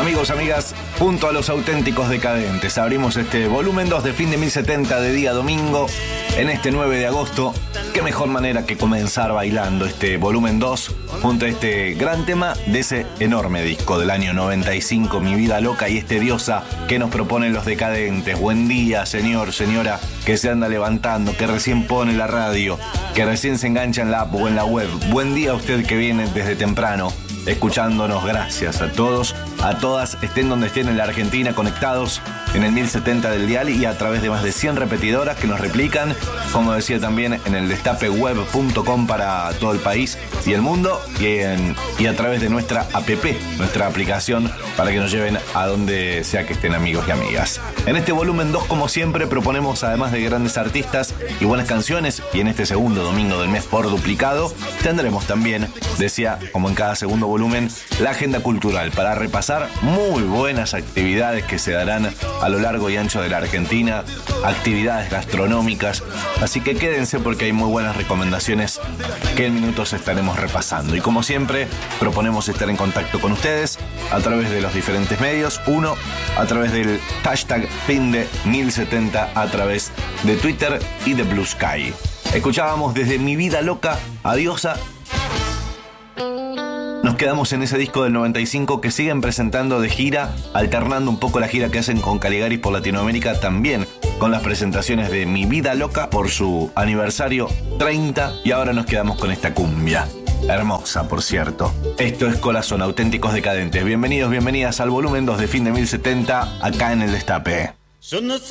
Amigos, amigas, junto a los auténticos decadentes, abrimos este volumen 2 de fin de 1070 de día domingo, en este 9 de agosto. Qué mejor manera que comenzar bailando este volumen 2 junto a este gran tema de ese enorme disco del año 95, Mi Vida Loca, y este Diosa que nos proponen los decadentes. Buen día, señor, señora, que se anda levantando, que recién pone la radio, que recién se engancha en la app o en la web. Buen día a usted que viene desde temprano escuchándonos. Gracias a todos, a todas, estén donde estén en la Argentina, conectados en el 1070 del dial y a través de más de 100 repetidoras que nos replican, como decía también, en el destapeweb.com para todo el país y el mundo, y a través de nuestra app, nuestra aplicación, para que nos lleven a donde sea que estén, amigos y amigas. En este volumen 2, como siempre, proponemos, además de grandes artistas y buenas canciones, y en este segundo domingo del mes por duplicado, tendremos también, decía, como en cada segundo volumen, la agenda cultural para repasar muy buenas actividades que se darán a lo largo y ancho de la Argentina, actividades gastronómicas, así que quédense porque hay muy buenas recomendaciones que en minutos estaremos repasando. Y como siempre, proponemos estar en contacto con ustedes a través de los diferentes medios. Uno, a través del hashtag FinDe1070, a través de Twitter y de Blue Sky. Escuchábamos desde Mi Vida Loca a Diosa. Nos quedamos en ese disco del 95 que siguen presentando de gira, alternando un poco la gira que hacen con Caligaris por Latinoamérica, también con las presentaciones de Mi Vida Loca por su aniversario 30, y ahora nos quedamos con esta cumbia. Hermosa, por cierto. Esto es Corazón, auténticos decadentes. Bienvenidos, bienvenidas al volumen 2 de fin de 1070, acá en el Destape.